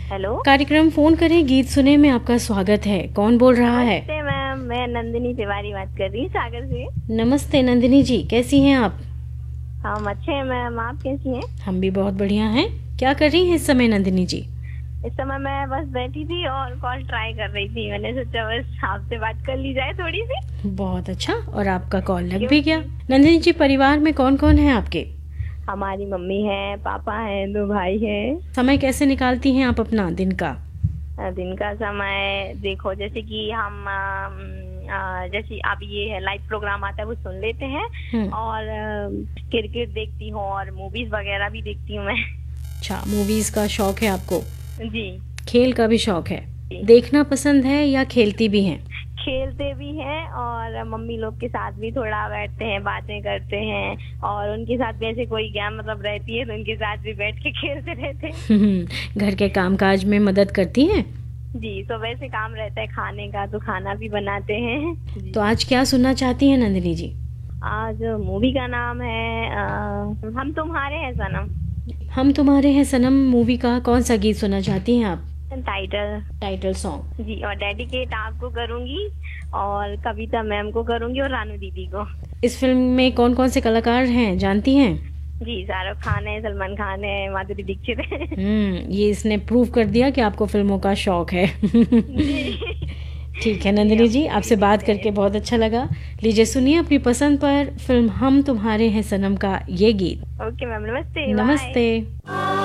Hello. कार्यक्रम phone करें गीत सुने में आपका स्वागत है। कौन बोल रहा है? नमस्ते मैम, मैं नंदिनी तिवारी बात कर रही हूँ सागर से। नमस्ते नंदिनी जी, कैसी हैं आप? हम अच्छे हैं मैम, आप कैसी हैं? हम भी बहुत बढ़िया हैं। क्या कर रही हैं इस समय नंदिनी जी? इस समय मैं बस बैठी थी और कॉल ट्राई कर रही थी। मैंने सोचा बस आपसे बात कर ली जाए थोड़ी सी। बहुत अच्छा, और आपका कॉल लग भी गया। क्योंकि नंदिनी जी, परिवार में कौन कौन है आपके? हमारी मम्मी है, पापा है, 2 भाई हैं। समय कैसे निकालती हैं आप अपना दिन का? दिन का समय देखो, जैसे कि हम जैसे अब ये है लाइव प्रोग्राम आता है वो सुन लेते हैं और क्रिकेट देखती हूँ और मूवीज वगैरह भी देखती हूँ मैं। अच्छा, मूवीज का शौक है आपको? जी। खेल का भी शौक है? देखना पसंद है या खेलती भी हैं? खेलते भी हैं और मम्मी लोग के साथ भी थोड़ा बैठते हैं, बातें करते हैं और उनके साथ भी ऐसे कोई गेम मतलब रहती है तो उनके साथ भी बैठ के खेलते रहते हैं। घर के कामकाज में मदद करती हैं? जी, तो वैसे काम रहता है खाने का तो खाना भी बनाते हैं जी। तो आज क्या सुनना चाहती हैं नंदिनी जी? आज मूवी का नाम है हम तुम्हारे हैं सनम। हम तुम्हारे हैं सनम मूवी का कौन सा गीत सुनना चाहती हैं आप? Title song. जी, और डेडिकेट आपको करूंगी और कविता मैम को करूंगी और रानू दीदी को। इस फिल्म में कौन कौन से कलाकार हैं जानती हैं? जी, शाहरुख खान है, सलमान खान है, माधुरी दीक्षित है। ये इसने प्रूव कर दिया कि आपको फिल्मों का शौक है। ठीक है नंदिनी जी, आपसे बात करके बहुत अच्छा लगा। लीजिए सुनिए अपनी पसंद पर फिल्म हम तुम्हारे हैं सनम का ये गीत। ओके मैम, नमस्ते। नमस्ते।